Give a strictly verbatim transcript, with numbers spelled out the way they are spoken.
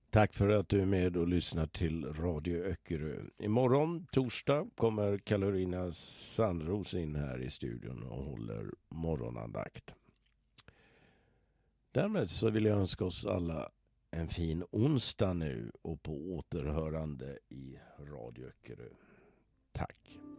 Tack för att du är med och lyssnar till Radio Öckerö. Imorgon, torsdag, kommer Carolina Sandros in här i studion och håller morgonandakt. Därmed så vill jag önska oss alla en fin onsdag nu och på återhörande i Radio Öckerö. Tack!